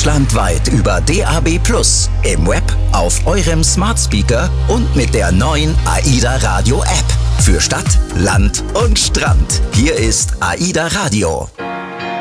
Deutschlandweit über DAB+, im Web, auf eurem Smart Speaker und mit der neuen AIDA Radio App. Für Stadt, Land und Strand. Hier ist AIDA Radio.